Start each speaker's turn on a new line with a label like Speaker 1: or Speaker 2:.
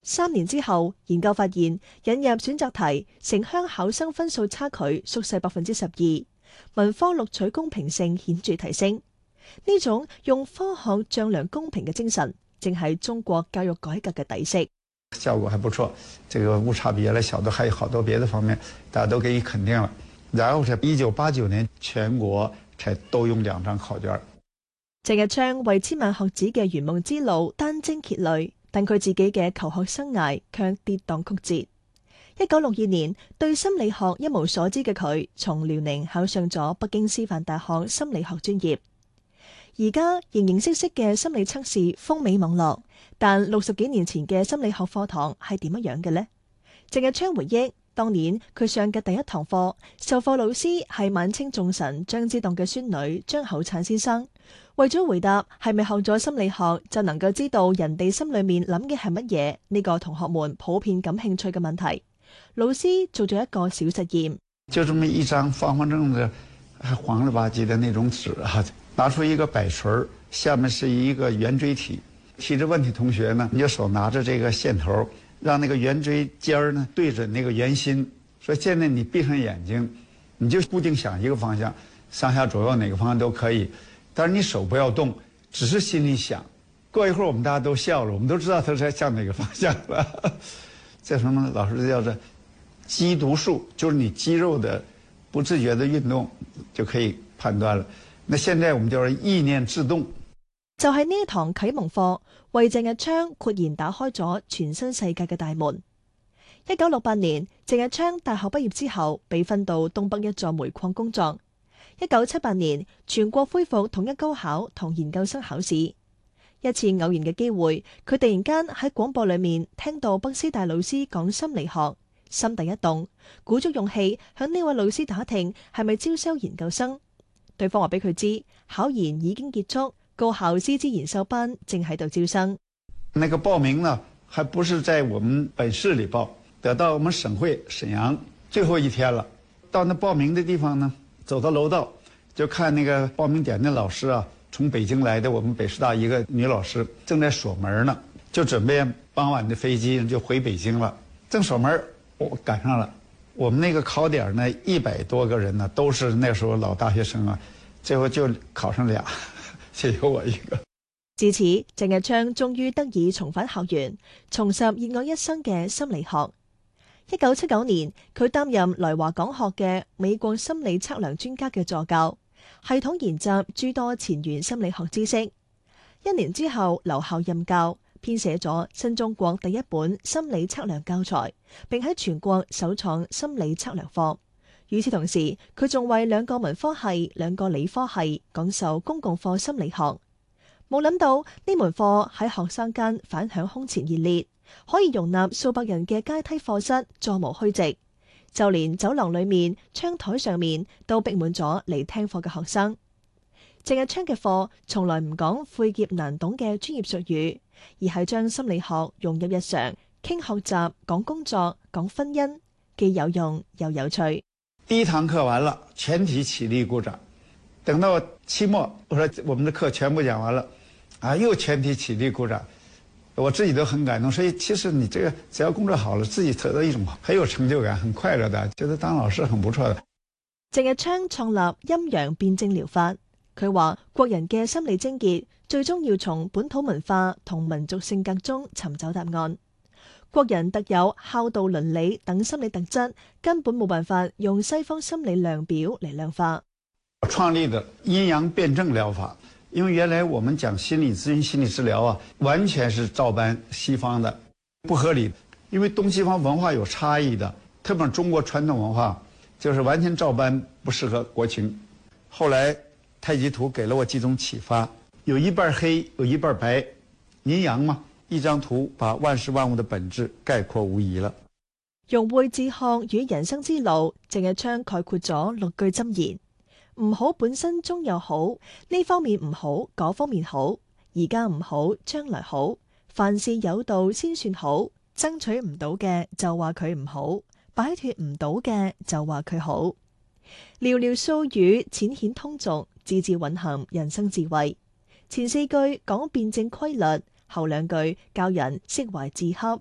Speaker 1: 3年之後，研究發現引入選擇題，城鄉考生分數差距縮細12%，文科錄取公平性顯著提升。呢種用科學丈量公平嘅精神，正係中國教育改革嘅底色。
Speaker 2: 效果還不錯，這個誤差比原來小的還有好多別的方面，大家都給予肯定了。然後是1989年全國才都用2張考卷。
Speaker 1: 鄭日昌為千萬學子嘅圓夢之路殫精竭慮，但佢自己嘅求學生涯卻跌宕曲折。1962年對心理學一無所知嘅佢，從遼寧考上咗北京師範大學心理學專業。而家形形色色嘅心理測試風靡網絡，但60幾年前嘅心理學課堂係點樣嘅呢？鄭日昌回憶，當年佢上嘅第一堂課，授課老師係晚清重臣張之洞嘅孫女張厚燦先生。為咗回答係咪學咗心理學就能夠知道人哋心裏面諗嘅係乜嘢呢個同學們普遍感興趣嘅問題，老師做咗一個小實驗。
Speaker 2: 就這麼一張方方正的還黃了吧唧的那種紙啊，拿出一個擺錘，下面是一個圓錐體，提着問題同學呢，你就手拿着這個線頭，讓那個圓錐尖兒呢對準那個圓心，說現在你閉上眼睛，你就固定想一個方向，上下左右哪個方向都可以，但是你手不要動，只是心裡想。過一會兒我們大家都笑了，我們都知道他是向哪個方向了。這什麼呢？老師就叫做肌讀術，就是你肌肉的不自覺的運動就可以判斷了。那現在我們叫做意念自動。
Speaker 1: 就係呢一堂啟蒙課，為鄭日昌豁然打開咗全新世界嘅大門。1968年，鄭日昌大學畢業之後，被分到東北一座煤礦工作。1978年，全國恢復統一高考同研究生考試。一次偶然嘅機會，佢突然間喺廣播裏面聽到北師大老師講心理學，心底一動，鼓足勇氣向呢位老師打聽係咪招收研究生。對方話俾佢知，考研已經結束，高校師資研修班正喺度招生。
Speaker 2: 那個報名呢，還不是在我們本市裏報，得到我們省會瀋陽，最後一天了。到那報名的地方呢，走到樓道，就看那個報名點的老師啊，從北京來的我們北師大一個女老師正在鎖門呢，就準備傍晚的飛機就回北京了。正鎖門，我趕上了。我們那個考點呢，100多個人呢，都是那時候老大學生啊，最後就考上2，就有我一個。
Speaker 1: 自此，鄭日昌終於得以重返校園，重拾熱愛一生嘅心理學。1979年，佢擔任來華講學嘅美國心理測量專家嘅助教，系統研習諸多前沿心理學知識。1年之後留校任教，編寫咗新中國第一本心理測量教材，並喺全國首創心理測量課。與此同時，佢仲為2個文科系、2個理科系講授公共課心理學。冇諗到呢門課喺學生間反響空前熱烈，可以容納數百人嘅階梯課室座無虛席，就連走廊裏面、窗台上面都逼滿咗嚟聽課嘅學生。鄭日昌嘅課從來唔講晦澀難懂嘅專業術語，而係將心理學融入日常，傾學習、講工作、講婚姻，既有用又有趣。
Speaker 2: 第一堂課完了，全體起立鼓掌。等到期末，我說我們的課全部講完了，啊，又全體起立鼓掌，我自己都很感動。所以其實你這個只要工作好了，自己得到一種很有成就感、很快樂的，覺得當老師很不錯的。
Speaker 1: 鄭日昌創立陰陽辯證療法，佢話國人嘅心理症結最終要從本土文化同民族性格中尋找答案。國人特有孝道倫理等心理特質，根本冇辦法用西方心理量表嚟量化。
Speaker 2: 我創立的陰陽辯證療法，因為原來我們講心理諮詢、心理治療啊，完全是照搬西方的，不合理。因為東西方文化有差異的，特別中國傳統文化就是完全照搬，不適合國情。後來太極圖給了我幾種啟發，有一半黑，有一半白，陰陽嘛，一張圖把萬事萬物的本質概括無疑了。
Speaker 1: 融會哲學與人生之路，鄭日昌概括咗6句箴言。唔好本身終有好，呢方面唔好，嗰方面好，而家唔好，將來好。凡事有道先算好，爭取唔到嘅就話佢唔好，擺脫唔到嘅就話佢好。寥寥數語淺顯通俗，字字蘊含人生智慧。前4句講辯證規律，後2句教人釋懷自洽。